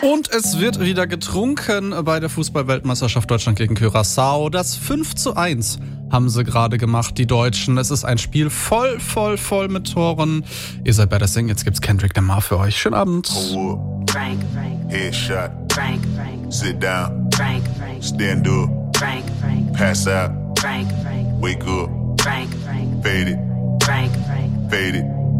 Und es wird wieder getrunken bei der Fußball-Weltmeisterschaft Deutschland gegen Curaçao. Das 5:1 haben sie gerade gemacht, die Deutschen. Es ist ein Spiel voll mit Toren. Ihr seid bei der Sing, jetzt gibt's Kendrick Lamar für euch. Schönen Abend. Frank, headshot, Frank, sit down, Frank, stand up, Frank, pass out, Frank, wake up, Frank, fade it, Frank, fade it.